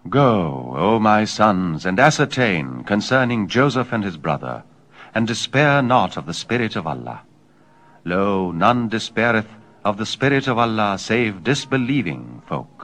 Go, O my sons, and ascertain concerning Joseph and his brother, and despair not of the Spirit of Allah. Lo, none despaireth of the Spirit of Allah save disbelieving folk.